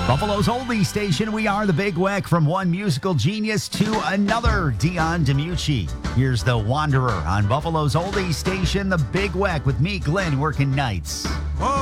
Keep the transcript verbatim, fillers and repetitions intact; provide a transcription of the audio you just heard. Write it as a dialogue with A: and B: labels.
A: Buffalo's oldie station, we are the Big Weck. From one musical genius to another, Dion DiMucci. Here's the Wanderer on Buffalo's oldie station, the Big Weck, with me, Glenn, working nights.
B: Oh,